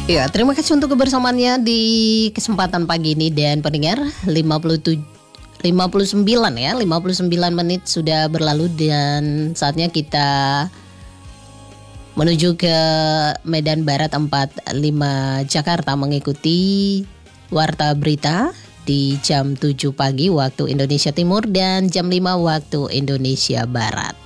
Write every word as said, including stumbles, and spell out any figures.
Ya, terima kasih untuk kebersamaannya di kesempatan pagi ini dan pendengar lima puluh tujuh lima puluh sembilan ya, lima puluh sembilan menit sudah berlalu dan saatnya kita menuju ke Medan Barat empat puluh lima Jakarta mengikuti Warta Berita di jam tujuh pagi waktu Indonesia Timur dan jam lima waktu Indonesia Barat.